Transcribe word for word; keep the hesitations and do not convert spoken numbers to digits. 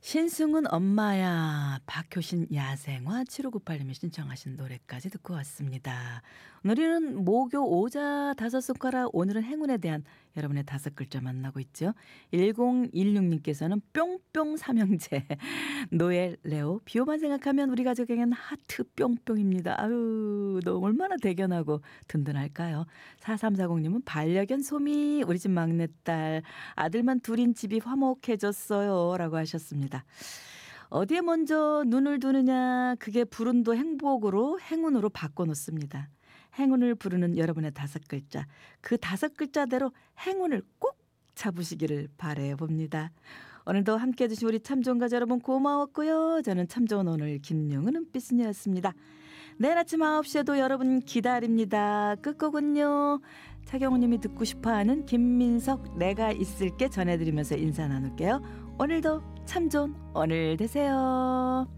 신승훈 엄마야 박효신 야생화 칠오구팔님이 신청하신 노래까지 듣고 왔습니다. 오늘은 모교 오자 다섯 손가락 오늘은 행운에 대한 여러분의 다섯 글자 만나고 있죠. 일공일육님께서는 뿅뿅 삼형제 노엘 레오 비오만 생각하면 우리 가족에겐 하트 뿅뿅입니다. 아유 너 얼마나 대견하고 든든할까요. 사삼사공님은 반려견 소미 우리 집 막내딸 아들만 둘인 집이 화목해졌어요 라고 하셨습니다. 어디에 먼저 눈을 두느냐 그게 불운도 행복으로 행운으로 바꿔놓습니다. 행운을 부르는 여러분의 다섯 글자 그 다섯 글자대로 행운을 꼭 잡으시기를 바라봅니다. 오늘도 함께해 주신 우리 참 좋은 가족 여러분 고마웠고요. 저는 참 좋은 오늘 김용은 은빛순이었습니다. 내일 아침 아홉 시에도 여러분 기다립니다. 끝곡은요. 차경우님이 듣고 싶어하는 김민석 내가 있을게 전해드리면서 인사 나눌게요. 오늘도 참 좋은 오늘 되세요.